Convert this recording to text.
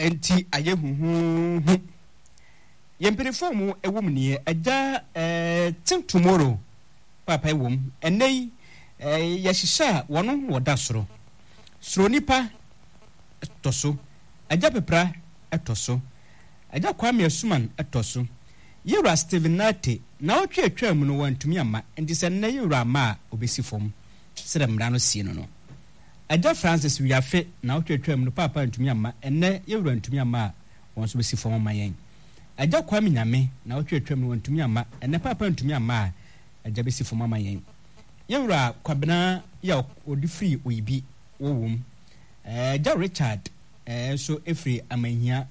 enti aye huhu yempere formu ewom nie agya tin tomorrow papa ewom enei ya hihya wono woda soro nipa etoso agya pepra etoso agya Kwame Asuman etoso yewra Steven Nate na otwetwa mu no wantumi ama enti se na yewra ma obesi fom sere mra no sie no agya Francis Wiafe na otwetwa mu no papa ntumi ama enne yewra ntumi ama won so besi fom ma yen agya Kwame Nyame na otwetwa mu no wantumi ama enne papa ntumi ama agya besi fom ma yen yewra Kwabena ya odi free oyibi wowom agya Richard so efri amahia